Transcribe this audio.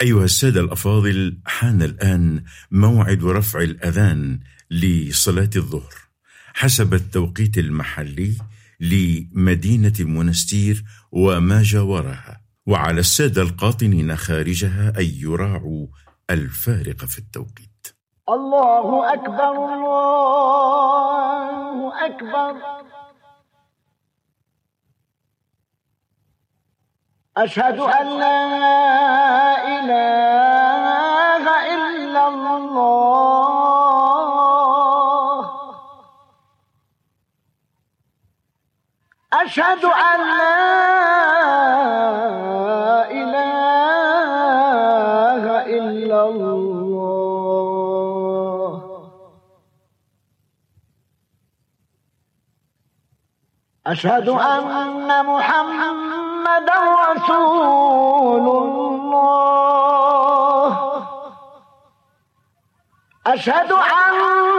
أيها السادة الأفاضل، حان الآن موعد رفع الأذان لصلاة الظهر حسب التوقيت المحلي لمدينة المنستير وما جاورها، وعلى السادة القاطنين خارجها أن يراعوا الفارق في التوقيت. الله أكبر الله أكبر. أشهد أن لا إله إلا الله. أشهد أن لا إله إلا الله. أشهد أن محمدا رسول الله. أشهد أن